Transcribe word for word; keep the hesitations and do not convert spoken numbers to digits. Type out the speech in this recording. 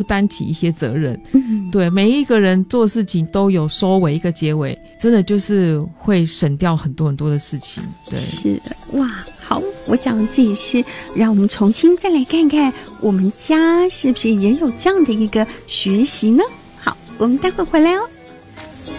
担起一些责任。 嗯， 对，每一个人做事情都有收尾一个结尾，真的就是会省掉很多很多的事情。对， 是的，哇，好，我想这也是让我们重新再来看看我们家是不是也有这样的一个学习呢？好，我们待会回来哦。